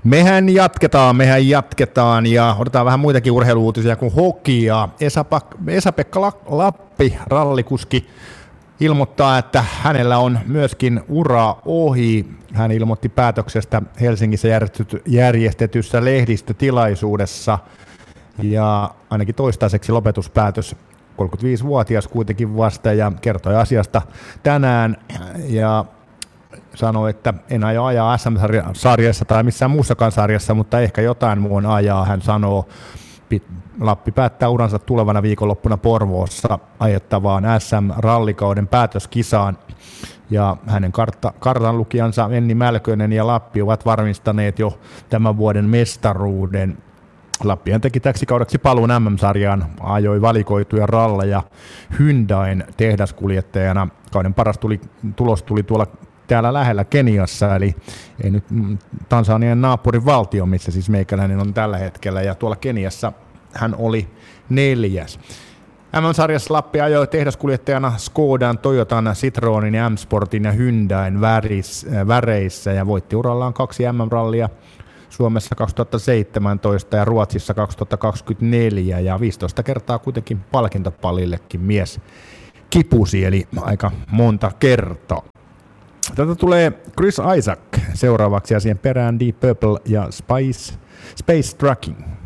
Mehän jatketaan ja otetaan vähän muitakin urheiluuutisia kuin hokia. Esa-Pekka Lappi, rallikuski, ilmoittaa, että hänellä on myöskin ura ohi. Hän ilmoitti päätöksestä Helsingissä järjestetyssä lehdistötilaisuudessa ja ainakin toistaiseksi lopetuspäätös 35-vuotias kuitenkin vasta ja kertoi asiasta tänään ja sanoi, että en aio ajaa SM-sarjassa tai missään muussakaan sarjassa, mutta ehkä jotain muun ajaa, hän sanoo. Lappi päättää uransa tulevana viikonloppuna Porvoossa ajettavaan SM-rallikauden päätöskisaan. Ja hänen kartanlukijansa Enni Mälkönen ja Lappi ovat varmistaneet jo tämän vuoden mestaruuden. Lappihan teki täksi kaudeksi paluun MM-sarjaan, ajoi valikoituja ralleja Hyundain tehdaskuljettajana. Kauden paras tulos tuli tuolla täällä lähellä Keniassa, eli ei nyt Tansanian naapurin valtio, missä siis meikäläinen on tällä hetkellä, ja tuolla Keniassa hän oli 4. MM-sarjassa Lappi ajoi tehdaskuljettajana Skodan, Toyotan, Citroenin, M-Sportin ja Hyundain väreissä ja voitti urallaan 2 MM-rallia Suomessa 2017 ja Ruotsissa 2024 ja 15 kertaa kuitenkin palkintopallillekin mies kipusi, eli aika monta kertaa. Tätä tulee Chris Isaak seuraavaksi ja siihen perään Deep Purple ja Space Tracking.